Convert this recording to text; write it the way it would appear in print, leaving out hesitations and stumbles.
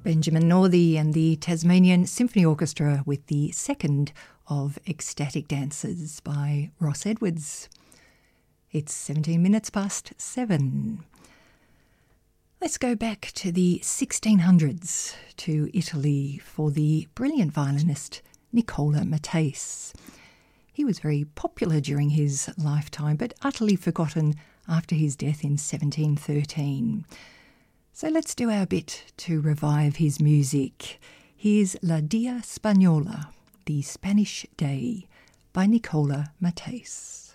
Benjamin Northey and the Tasmanian Symphony Orchestra with the second of Ecstatic Dances by Ross Edwards. It's 17 minutes past 7. Let's go back to the 1600s, to Italy, for the brilliant violinist Nicola Mattese. He was very popular during his lifetime, but utterly forgotten after his death in 1713. So let's do our bit to revive his music. Here's La Dia Spagnola, the Spanish Day, by Nicola Mattese.